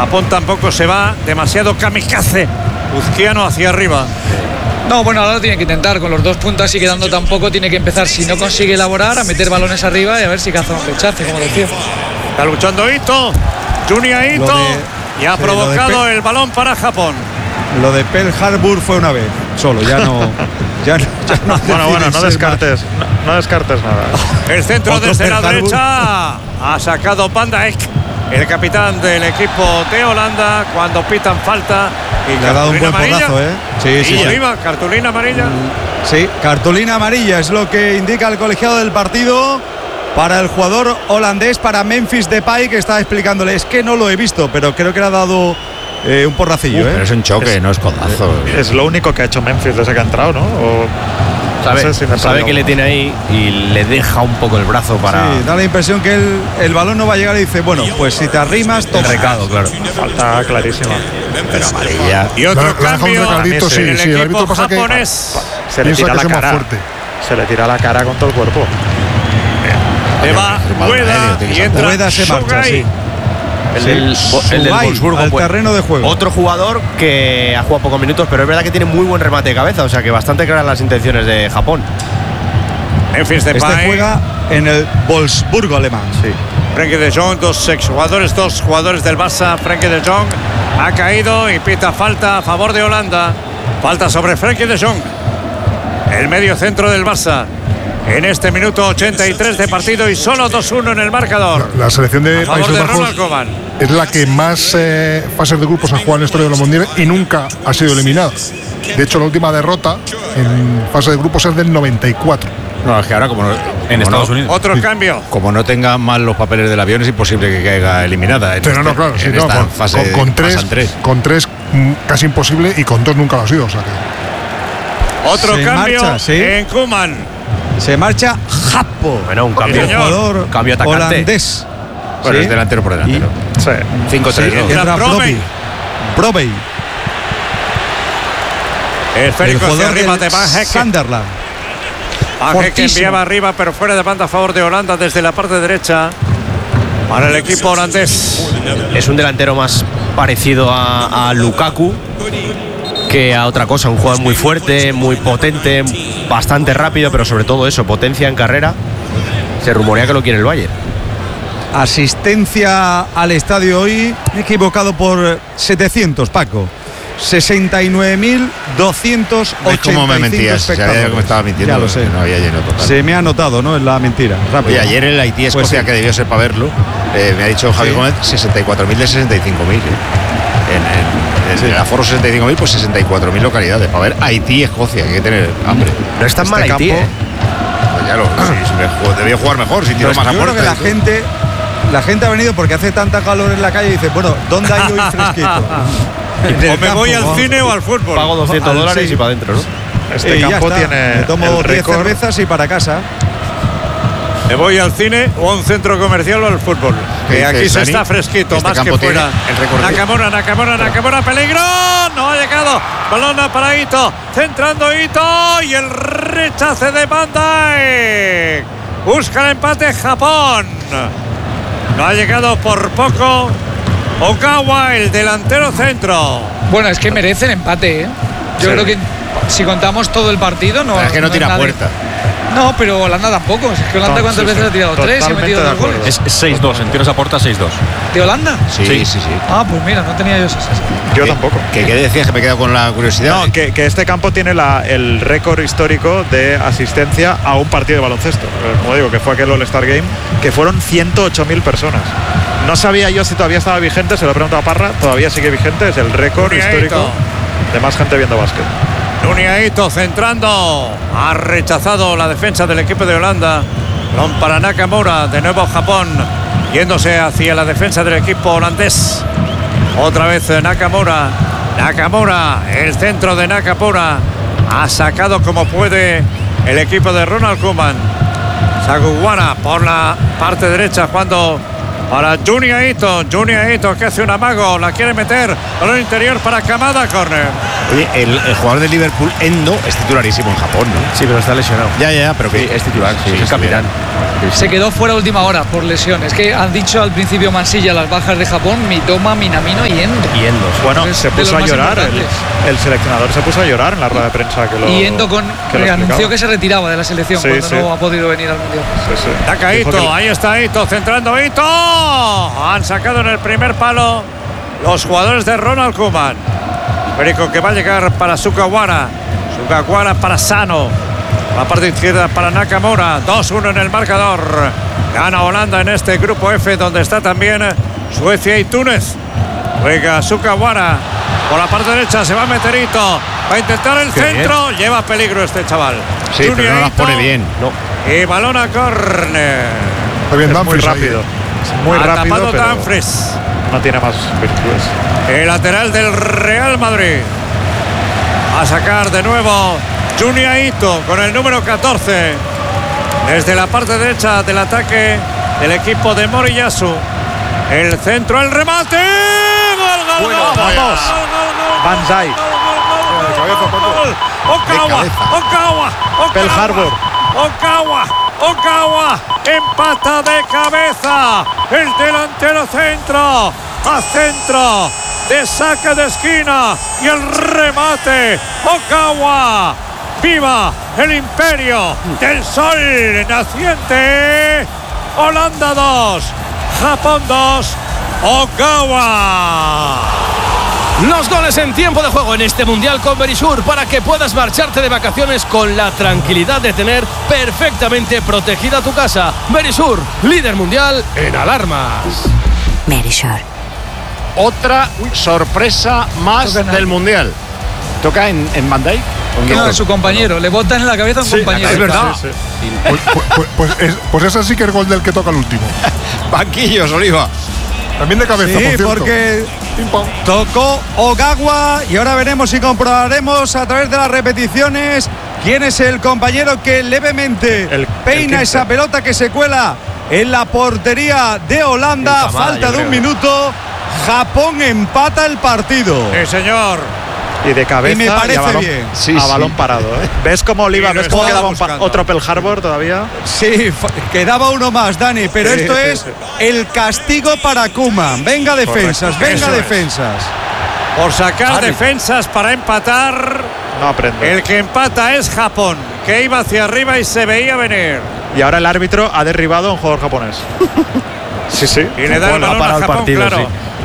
Japón tampoco se va, demasiado kamikaze uzquiano hacia arriba. No, bueno, ahora lo tiene que intentar, con los 2 puntas y quedando tan poco, tiene que empezar, si no consigue elaborar, a meter balones arriba y a ver si caza un rechace, como decía. Está luchando Ito, Junya Ito, y ha provocado el balón para Japón. Lo de Pearl Harbor fue una vez, solo, ya no. Bueno, no descartes nada. El centro Otro desde la Pearl Harbor. derecha ha sacado Van Dijk, el capitán del equipo de Holanda, cuando pitan falta. Y Le ha dado un buen porrazo, Sí. Cartulina amarilla. Sí, cartulina amarilla es lo que indica el colegiado del partido para el jugador holandés, para Memphis Depay, que está explicándole, es que no lo he visto, pero creo que le ha dado un porracillo. Pero es un choque, no es codazo. Es lo único que ha hecho Memphis desde que ha entrado, ¿no? Sabe que le tiene ahí y le deja un poco el brazo para... Sí, da la impresión que el balón no va a llegar y dice, bueno, pues si te arrimas, El recado, claro. Falta clarísima. Pero amarilla. Y otro cambio un recadito, en el el equipo árbitro pasa que japonés. Se le tira la cara. Fuerte. Se le tira la cara con todo el cuerpo. Se va Ueda y entra Ueda se marcha, Shogai. sí. El del Wolfsburgo, al pues, terreno de juego. otro jugador que ha jugado pocos minutos, pero es verdad que tiene muy buen remate de cabeza, o sea que bastante claras las intenciones de Japón. Memphis Depay. Este juega en el Wolfsburgo alemán. Sí. Frenkie de Jong, dos jugadores del Barça. Frenkie de Jong ha caído y pita falta a favor de Holanda. Falta sobre Frenkie de Jong, el medio centro del Barça. En este minuto 83 de partido y solo 2-1 en el marcador. La selección de A favor Países de Bajos Ronald Koeman. es la que más fases de grupos ha jugado en la historia de los mundiales y nunca ha sido eliminada. De hecho, la última derrota en fase de grupos es del 94. No, es que ahora como En Estados Unidos. Otro cambio. Como no tenga mal los papeles del avión, es imposible que caiga eliminada. Pero no, claro, sí, en no, esta fase con pasan con tres casi imposible y con 2 nunca lo ha sido. O sea que Otro Se cambio marcha, sí. en Koeman. Se marcha Japo. Bueno, un Sí, cambio, señor. Jugador cambio atacante. holandés. Bueno, Sí. es delantero por delantero. Sí. 5-3. Sí, ¿no? entra Brobey. Brobey. El Esférico hacia jugador arriba de del Van Hekken. Sunderland. Van Hekken Fortísimo. enviaba arriba, pero fuera de banda a favor de Holanda desde la parte derecha. Para el equipo holandés. Es un delantero más parecido a Lukaku que a otra cosa, un jugador muy fuerte, muy potente, bastante rápido, pero sobre todo eso, potencia en carrera. Se rumorea que lo quiere el Bayern. Asistencia al estadio hoy, me he equivocado por 700, Paco. 69.285 ¿Ves cómo me mentías? Sabía espectadores. que me estaba mintiendo. Ya lo sé. que No había lleno total. Se me ha notado, ¿no? En la mentira. Rápido. Oye, ayer el Haití-Escocia, Pues sí. que debió ser para verlo, me ha dicho Javi Sí. Gómez 64.000 de 65.000. En el aforo 65.000, pues 64.000 localidades. Para ver Haití-Escocia, hay que tener hambre. No es tan mal Este Haití, campo- Pues ya debió jugar mejor, si tiro Pues más a yo creo puerta. que la gente ha venido porque hace tanta calor en la calle y dice, bueno, ¿dónde hay hoy fresquito? En el O me voy campo, al cine o al fútbol. pago $200 sí. y para adentro, ¿no? Este Y ya campo está. tiene Me tomo el 10 récord. cervezas y para casa. Me voy al cine o a un centro comercial o al fútbol. ¿Qué Que aquí dices, se Dani? está fresquito, Este más que campo tiene fuera. el récord. Nakamura, peligro. No ha llegado. Balón para Ito. Centrando Ito. Y el rechace de Van Dijk. Busca el empate Japón. No ha llegado por poco. Okawa, el delantero centro. Bueno, es que merecen empate, ¿eh? Yo creo que si contamos todo el partido, no. Pero es que no es tira nada de- puerta. No, pero Holanda tampoco. Es que Holanda, No, ¿cuántas sí, veces sí. ha tirado? 3 y ha Totalmente metido de 2 goles. acuerdo. Es 6-2, en tiros a puerta 6-2. ¿De Holanda? Sí. Ah, pues mira, no tenía yo esa. Yo tampoco. ¿Qué decías? Que me he quedado con la curiosidad. No, que este campo tiene el récord histórico de asistencia a un partido de baloncesto. Como digo, que fue aquel All-Star Game, que fueron 108.000 personas. No sabía yo si todavía estaba vigente, se lo he preguntado a Parra, todavía sigue vigente, es el récord Julián histórico Ito. de más gente viendo básquet. Junya Ito centrando. Ha rechazado la defensa del equipo de Holanda. Balón para Nakamura. De nuevo Japón. Yéndose hacia la defensa del equipo holandés. Otra vez Nakamura. Nakamura. El centro de Nakamura. Ha sacado como puede el equipo de Ronald Koeman. Saguwara por la parte derecha jugando para Junya Ito. Junya Ito que hace un amago. La quiere meter. Balón interior para Kamada. Corner. Oye, el jugador de Liverpool, Endo, es titularísimo en Japón, ¿no? Sí, pero está lesionado. Ya, pero que Sí, es titular, sí, es el capitán. se quedó fuera a última hora por lesión. Es que han dicho al principio Mansilla las bajas de Japón: Mitoma, Minamino y Endo. Bueno, Es se de puso los a más llorar, importantes. el seleccionador se puso a llorar en la rueda de prensa que lo Y Endo que lo anunció explicaba. que se retiraba de la selección Sí, cuando sí. no ha podido venir al Mundial. Sí, sí. Saca Dijo que Ito, ahí está Ito, centrando Ito. Han sacado en el primer palo los jugadores de Ronald Koeman. Perico que va a llegar para Sugawara. Sugawara para Sano. La parte izquierda para Nakamura. 2-1 en el marcador. Gana Holanda en este grupo F, donde está también Suecia y Túnez. Juega Sugawara. Por la parte derecha se va a meter Ito. Va a intentar el centro. Lleva peligro este chaval. Sí, pero Junior no las Ito. pone bien. Y balón a córner. Está bien, es muy Dumfries ahí. rápido. Es muy Ha rápido, tapado pero Dumfries. no tiene más virtudes. El lateral del Real Madrid. A sacar de nuevo Junior Ito con el número 14. Desde la parte derecha del ataque del equipo de Moriyasu. El centro, el remate. ¡Gol, gol, gol! vamos. Banzai. Okawa, Okawa, Pearl Harbor. Okawa, empata de cabeza. El delantero centro, a centro de saque de esquina y el remate. Okawa, viva el imperio del sol naciente. Holanda 2, Japón 2, Okawa. Los goles en tiempo de juego en este Mundial con Verisur para que puedas marcharte de vacaciones con la tranquilidad de tener perfectamente protegida tu casa. Verisur, líder mundial en alarmas. Verisur. Otra sorpresa más Toca del Mundial. ¿Toca en Bandai? No, a su compañero, le botan en la cabeza a un compañero. es verdad. Sí, sí. Pues ese sí que es gol del que toca el último. Banquillos, Oliva. También de cabeza, Sí, por cierto. porque Pim, pam. tocó Ogawa y ahora veremos y comprobaremos a través de las repeticiones quién es el compañero que levemente El peina 15. esa pelota que se cuela en la portería de Holanda. El Kamada, Falta yo de un creo. minuto. Japón empata el partido. Sí, señor. Y de cabeza Y me parece a balón, bien. Sí, a sí. balón parado. ¿Eh? ¿Ves cómo Oliva? Y lo ¿Ves cómo estaba quedaba buscando. otro Pearl Harbor todavía? Sí, quedaba uno más, Dani, pero Sí, esto sí, es sí. el castigo para Koeman. Venga defensas, Correcto. venga Eso es. defensas. Por sacar defensas para empatar. No aprende. El que empata es Japón, que iba hacia arriba y se veía venir. Y ahora el árbitro ha derribado a un jugador japonés. Sí, sí. Y le da el Bueno, ha balón parado a el Japón, partido, claro. sí.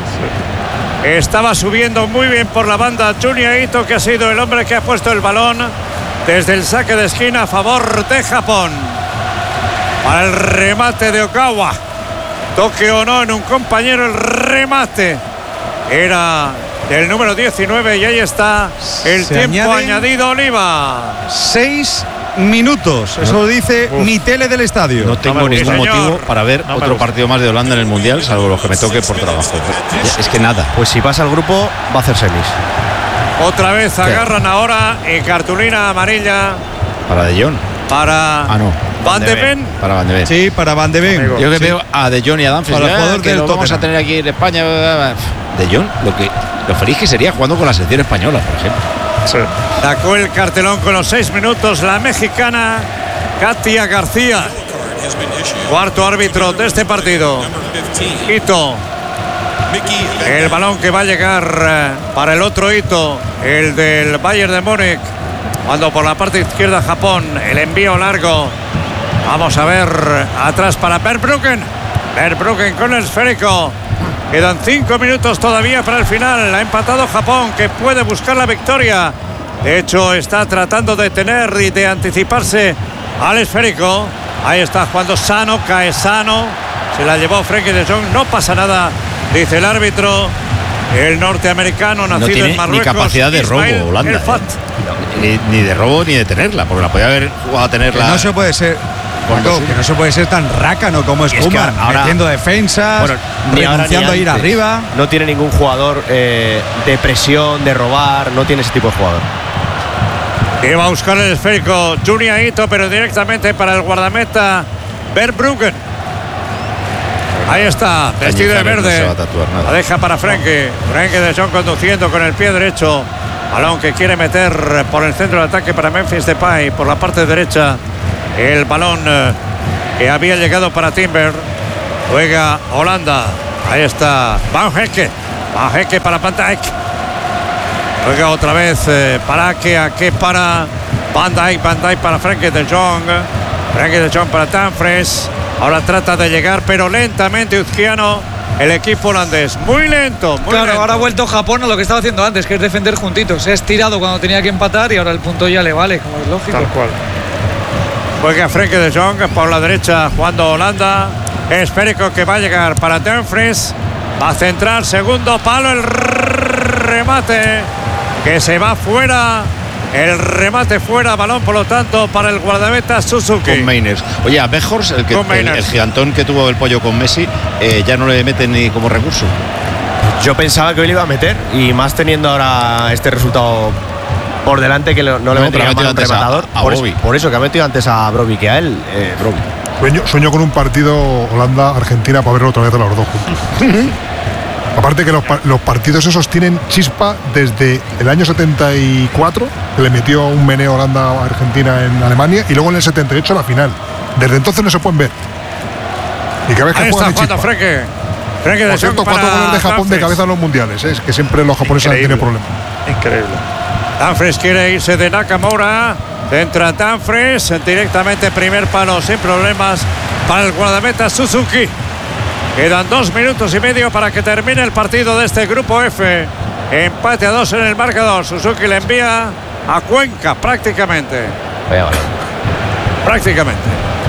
Estaba subiendo muy bien por la banda Junior Ito, que ha sido el hombre que ha puesto el balón desde el saque de esquina a favor de Japón. Para el remate de Okawa. Toque o no en un compañero, el remate era del número 19 y ahí está el Se tiempo añaden añadido, Oliva. 6 minutos, eso lo dice mi tele del estadio. No tengo me ningún gusta. motivo Señor. para ver No me otro gusta. partido más de Holanda en el Mundial, salvo los que me toque por trabajo. Es que nada. Pues si pasa el grupo, va a hacer semis. Otra vez agarran ahora cartulina amarilla Para De Jong. para No. Van de Ven. Para Van de Ven. Sí, para Van de Ven. Amigo. Yo que Sí. veo a De Jong y a Dumfries, Para el jugador que del lo vamos a Tottenham. tener aquí en España. De Jong, lo feliz que sería jugando con la selección española, por ejemplo. Sí. Sacó el cartelón con los 6 minutos la mexicana Katia García. Cuarto árbitro de este partido. Ito. El balón que va a llegar para el otro Ito, el del Bayern de Múnich. Cuando por la parte izquierda Japón, el envío largo. Vamos a ver atrás para Verbruggen. Verbruggen con el esférico. Quedan 5 minutos todavía para el final. Ha empatado Japón, que puede buscar la victoria. De hecho, está tratando de tener y de anticiparse al esférico. Ahí está jugando Sano, cae Sano. Se la llevó Frenkie de Jong. No pasa nada, dice el árbitro. El norteamericano nacido tiene en Marruecos. ni capacidad de robo, Ismail Holanda, El Fat. Ni de robo ni de tenerla, porque la podía haber jugado a Que tenerla. no se puede ser. Cuando Paco, sí. que no se puede ser tan rácano como es Y es que Koeman, ahora- metiendo defensas, Bueno, ni ahora ni renunciando a ir antes. arriba. No tiene ningún jugador de presión, de robar, no tiene ese tipo de jugador. Que va a buscar el esférico Junior Ito, pero directamente para el guardameta Verbruggen. Ahí está, vestido de Cañizares no se verde. va a tatuar nada. La deja para Frenkie. Frenkie de Jong conduciendo con el pie derecho. Balón que quiere meter por el centro de ataque para Memphis Depay. Por la parte derecha, el balón que había llegado para Timber. Juega Holanda. Ahí está Van Hecke. Van Hecke para Van Dijk. Juega otra vez para Ake para Van Dijk. Van Dijk para Frenkie de Jong. Frenkie de Jong para Dumfries. Ahora trata de llegar, pero lentamente Uzquiano, el equipo holandés. Muy lento, muy claro, lento. ahora ha vuelto Japón a lo que estaba haciendo antes, que es defender juntitos. Se ha estirado cuando tenía que empatar y ahora el punto ya le vale, como es lógico. Tal cual. Juega Frenkie de Jong por la derecha, jugando Holanda. Esférico que va a llegar para Dumfries. Va a centrar, segundo palo, el remate que se va fuera. El remate fuera, balón por lo tanto para el guardameta Suzuki. Con Mainers. Oye, a Weghorst, el gigantón que tuvo el pollo con Messi, ya no le meten ni como recurso. Yo pensaba que hoy le iba a meter, y más teniendo ahora este resultado por delante, que no le vendría mal un rematador. Por eso que ha metido antes a Brobbey que a él. Sueño con un partido Holanda-Argentina para verlo otra vez a los dos juntos. Aparte que los partidos esos tienen chispa desde el año 74, que le metió un meneo Holanda a Argentina en Alemania, y luego en el 78 la final. Desde entonces no se pueden ver. Y cada vez que juegan de chispa. Frenkie Por cierto, 4 goles de Japón de cabeza en los mundiales. Es que siempre los japoneses han tenido problemas. Increíble. Dumfries quiere irse de Nakamura. Entra Dumfries directamente, primer palo sin problemas para el guardameta Suzuki. Quedan 2 minutos y medio para que termine el partido de este grupo F. Empate a 2 en el marcador. Suzuki le envía a Cuenca prácticamente. Prácticamente.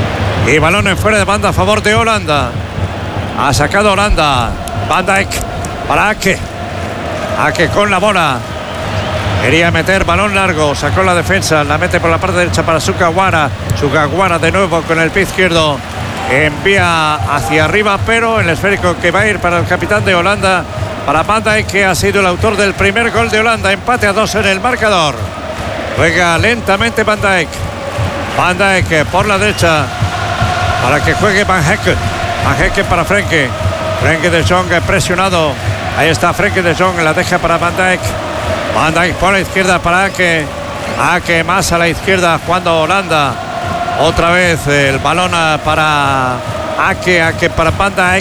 Y balón en fuera de banda a favor de Holanda. Ha sacado Holanda. Van Dijk para Ake. Ake con la bola. Quería meter balón largo. Sacó la defensa. La mete por la parte derecha para Sugawara. Sugawara de nuevo con el pie izquierdo. Envía hacia arriba, pero el esférico que va a ir para el capitán de Holanda, para Van Dijk, que ha sido el autor del primer gol de Holanda. Empate a 2 en el marcador. Juega lentamente Van Dijk. Van Dijk por la derecha para que juegue Van Hecke. Van Hecke para Frenkie. Frenkie de Jong presionado. Ahí está Frenkie de Jong, la deja para Van Dijk. Van Dijk por la izquierda para Ake. Ake más a la izquierda jugando Holanda. Otra vez el balón para Ake para Van Dijk.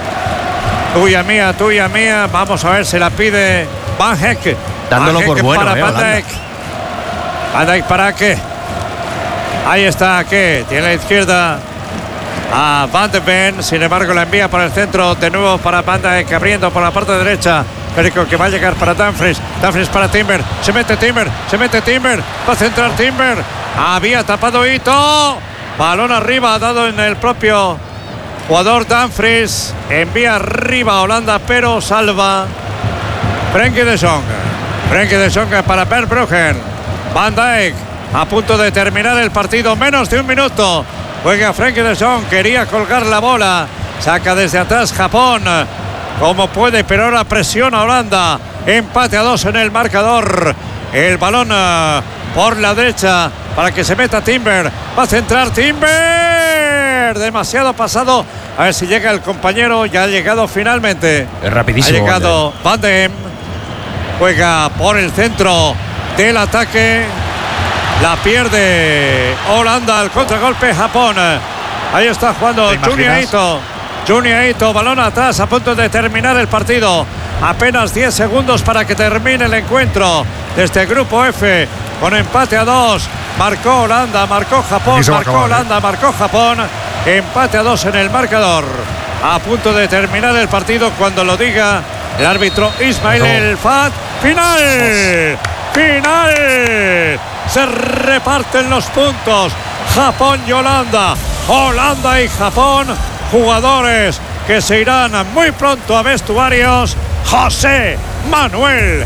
Tuya mía. Vamos a ver, se la pide Van Hecke. Dándolo por bueno, para Van Dijk. Van Dijk para Ake. Ahí está Ake. Tiene la izquierda a Van de Ven. Sin embargo, la envía por el centro. De nuevo para Van Dijk, abriendo por la parte derecha. Perico que va a llegar para Dumfries. Dumfries para Timber. Se mete Timber. Va a centrar Timber. Había tapado Ito. Balón arriba, dado en el propio jugador Dumfries. Envía arriba a Holanda, pero salva Frenkie de Jong. Frenkie de Jong para Verbruggen. Van Dijk a punto de terminar el partido. Menos de un minuto. Juega Frenkie de Jong. Quería colgar la bola. Saca desde atrás Japón como puede, pero ahora presiona Holanda. Empate a 2 en el marcador. El balón por la derecha para que se meta Timber. Va a centrar Timber. Demasiado pasado. A ver si llega el compañero. Ya ha llegado finalmente. Es rapidísimo. Ha llegado Van de Ven. Juega por el centro del ataque. La pierde Holanda. El contragolpe Japón. Ahí está jugando Junya Ito. Junya Ito, balón atrás, a punto de terminar el partido. Apenas 10 segundos para que termine el encuentro de este grupo F. Con empate a 2. Marcó Holanda, marcó Japón, marcó Holanda, marcó Japón. Empate a 2 en el marcador. A punto de terminar el partido cuando lo diga el árbitro Ismail El Fat. ¡Final! ¡Final! Se reparten los puntos. Japón y Holanda. Holanda y Japón. Jugadores que se irán muy pronto a vestuarios. José Manuel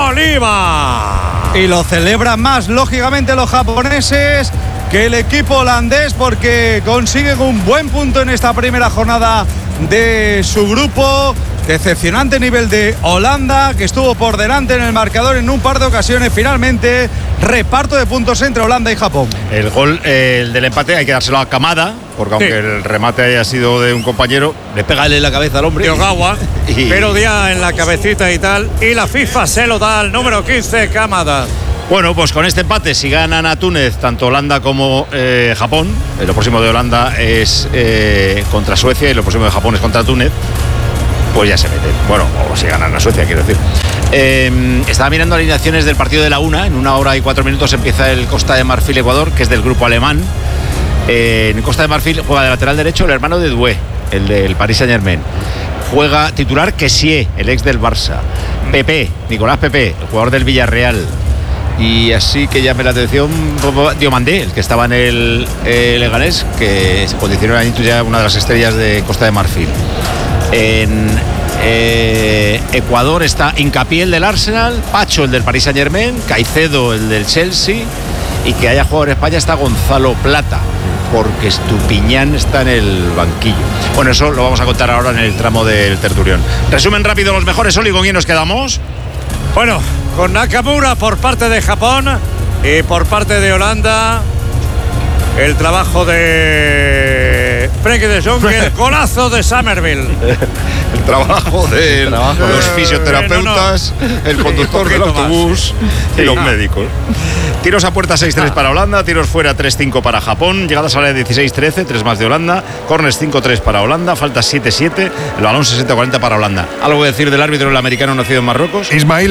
Oliva. Y lo celebran más, lógicamente, los japoneses que el equipo holandés, porque consiguen un buen punto en esta primera jornada de su grupo. Decepcionante nivel de Holanda, que estuvo por delante en el marcador en un par de ocasiones. Finalmente, reparto de puntos entre Holanda y Japón. El gol, el del empate, hay que dárselo a Kamada, porque aunque el remate haya sido de un compañero, le pega en la cabeza al hombre. De Ogawa, pero ya en la cabecita y tal. Y la FIFA se lo da al número 15, Kamada. Bueno, pues con este empate, si ganan a Túnez, tanto Holanda como Japón, lo próximo de Holanda es contra Suecia y lo próximo de Japón es contra Túnez, pues ya se meten. Bueno, o si ganan a Suecia, quiero decir. Estaba mirando alineaciones del partido de la 1. En 1 hora y 4 minutos empieza el Costa de Marfil-Ecuador, que es del grupo alemán. En Costa de Marfil juega de lateral derecho el hermano de Doué, el del Paris Saint-Germain. Juega titular Kessié, el ex del Barça. Pepe, Nicolás Pepe, el jugador del Villarreal. Y así que llame la atención Diomandé, el que estaba en el Leganés, que se condicionó ya una de las estrellas de Costa de Marfil. En Ecuador está Hincapié, el del Arsenal, Pacho, el del Paris Saint-Germain, Caicedo, el del Chelsea, y que haya jugado en España está Gonzalo Plata, porque Estupiñán está en el banquillo. Bueno, eso lo vamos a contar ahora en el tramo del tertulión. Resumen rápido los mejores, Oli, ¿con quién nos quedamos? Bueno, con Nakamura por parte de Japón y por parte de Holanda el trabajo de Frenkie de Jong y el golazo de Somerville. El trabajo de los fisioterapeutas, el conductor del autobús y los médicos. Tiros a puerta 6-3 para Holanda, tiros fuera 3-5 para Japón, llegadas a la 16-13, 3 más de Holanda, corners 5-3 para Holanda, faltas 7-7, el balón 60-40 para Holanda. ¿Algo que decir del árbitro, el americano nacido en Marruecos? Ismail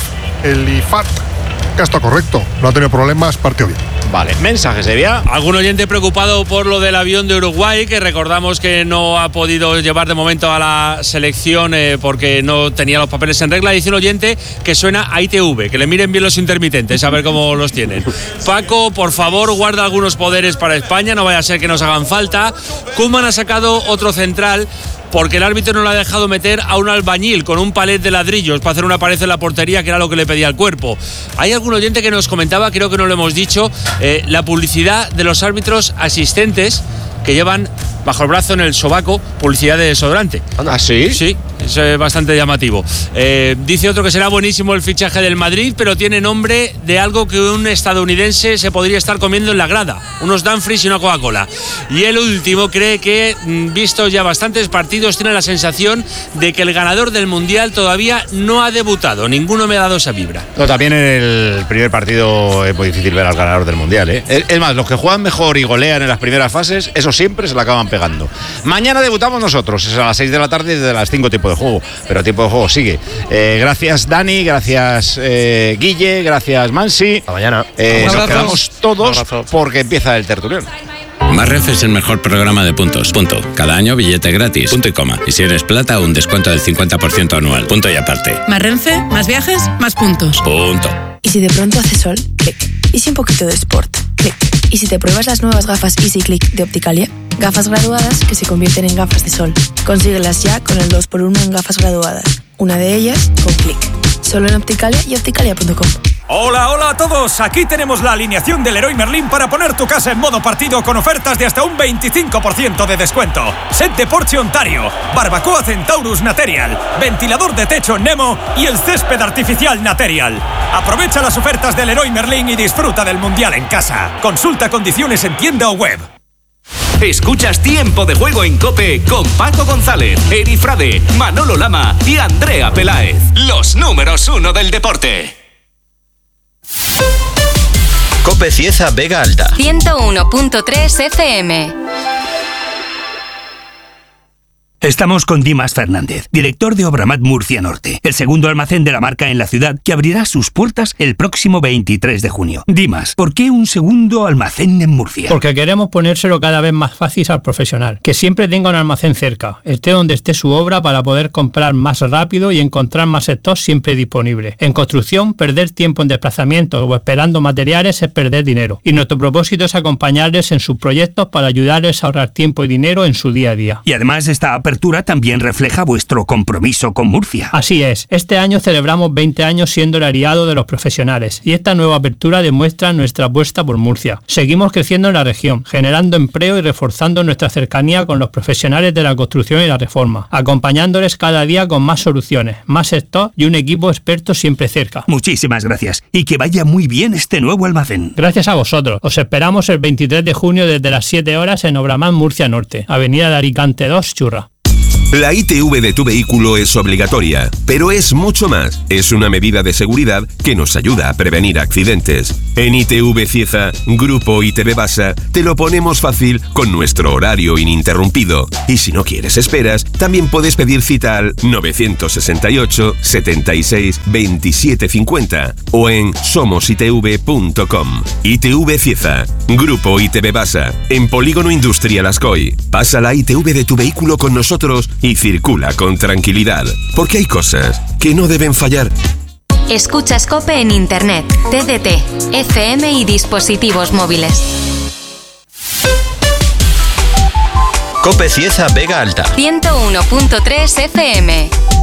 Elifat, que está correcto, no ha tenido problemas, partió bien. Vale, mensajes, Evia. Algún oyente preocupado por lo del avión de Uruguay, que recordamos que no ha podido llevar de momento a la selección porque no tenía los papeles en regla. Dice un oyente que suena a ITV, que le miren bien los intermitentes, a ver cómo los tienen. Paco, por favor, guarda algunos poderes para España, no vaya a ser que nos hagan falta. Koeman ha sacado otro central porque el árbitro no le ha dejado meter a un albañil con un palet de ladrillos para hacer una pared en la portería, que era lo que le pedía el cuerpo. Hay algún oyente que nos comentaba, creo que no lo hemos dicho, la publicidad de los árbitros asistentes que llevan bajo el brazo, en el sobaco, publicidad de desodorante. ¿Ah, sí? Sí, es bastante llamativo. Dice otro que será buenísimo el fichaje del Madrid, pero tiene nombre de algo que un estadounidense se podría estar comiendo en la grada, unos Dumfries y una Coca-Cola. Y el último cree que, visto ya bastantes partidos, tiene la sensación de que el ganador del Mundial todavía no ha debutado. Ninguno me ha dado esa vibra. No, también en el primer partido es muy difícil ver al ganador del Mundial, ¿eh? Es más, los que juegan mejor y golean en las primeras fases, eso siempre se la acaban pegando. Mañana debutamos nosotros, es a las 6 de la tarde desde las 5 tiempo de juego, pero tiempo de juego sigue. Gracias Dani, gracias Guille, gracias Mansi. Hasta mañana. Nos quedamos todos porque empieza el tertulión. Más Renfe es el mejor programa de puntos. Punto. Cada año billete gratis. Punto y coma. Y si eres plata, un descuento del 50% anual. Punto y aparte. Más Renfe, más viajes, más puntos. Punto. Y si de pronto hace sol, clic. Y si un poquito de sport, clic. Y si te pruebas las nuevas gafas Easy Click de Opticalia, gafas graduadas que se convierten en gafas de sol. Consíguelas ya con el 2x1 en gafas graduadas. Una de ellas con clic. Solo en Opticalia y opticalia.com. Hola, hola a todos. Aquí tenemos la alineación del Leroy Merlin para poner tu casa en modo partido con ofertas de hasta un 25% de descuento. Set de Porsche Ontario, barbacoa Centaurus Material, ventilador de techo Nemo y el césped artificial Material. Aprovecha las ofertas del Leroy Merlin y disfruta del Mundial en casa. Consulta condiciones en tienda o web. Escuchas Tiempo de Juego en COPE con Paco González, Eri Frade, Manolo Lama y Andrea Peláez. Los números 1 del deporte. COPE Cieza Vega Alta 101.3 FM. Estamos con Dimas Fernández, director de Obramat Murcia Norte, el segundo almacén de la marca en la ciudad que abrirá sus puertas el próximo 23 de junio. Dimas, ¿por qué un segundo almacén en Murcia? Porque queremos ponérselo cada vez más fácil al profesional, que siempre tenga un almacén cerca, esté donde esté su obra para poder comprar más rápido y encontrar más stock siempre disponible. En construcción, perder tiempo en desplazamientos o esperando materiales es perder dinero. Y nuestro propósito es acompañarles en sus proyectos para ayudarles a ahorrar tiempo y dinero en su día a día. Y además esta apertura también refleja vuestro compromiso con Murcia. Así es, este año celebramos 20 años siendo el aliado de los profesionales y esta nueva apertura demuestra nuestra apuesta por Murcia. Seguimos creciendo en la región, generando empleo y reforzando nuestra cercanía con los profesionales de la construcción y la reforma, acompañándoles cada día con más soluciones, más stock y un equipo experto siempre cerca. Muchísimas gracias y que vaya muy bien este nuevo almacén. Gracias a vosotros. Os esperamos el 23 de junio desde las 7 horas en Obramat Murcia Norte, Avenida de Alicante 2, Churra. La ITV de tu vehículo es obligatoria, pero es mucho más. Es una medida de seguridad que nos ayuda a prevenir accidentes. En ITV Cieza, Grupo ITV Basa, te lo ponemos fácil con nuestro horario ininterrumpido. Y si no quieres esperas, también puedes pedir cita al 968 76 27 50 o en somositv.com. ITV Cieza, Grupo ITV Basa, en Polígono Industrial Ascoy. Pasa la ITV de tu vehículo con nosotros y circula con tranquilidad, porque hay cosas que no deben fallar. Escuchas COPE en Internet, TDT, FM y dispositivos móviles. COPE Cieza Vega Alta. 101.3 FM.